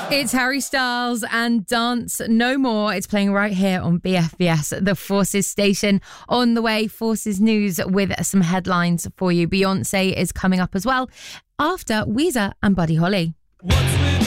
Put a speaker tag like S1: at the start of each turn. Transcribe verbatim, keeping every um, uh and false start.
S1: It's Harry Styles and Dance No More. It's playing right here on B F B S, the Forces station. On the way, Forces News with some headlines for you. Beyonce is coming up as well after Weezer and Buddy Holly. What's with